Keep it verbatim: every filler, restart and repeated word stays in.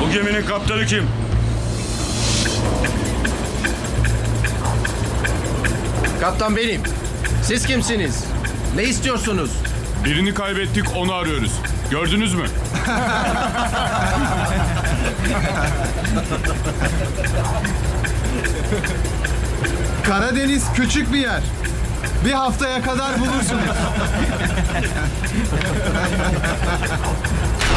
Bu geminin kaptanı kim? Kaptan benim. Siz kimsiniz? Ne istiyorsunuz? Birini kaybettik, onu arıyoruz. Gördünüz mü? Karadeniz küçük bir yer. Bir haftaya kadar bulursunuz.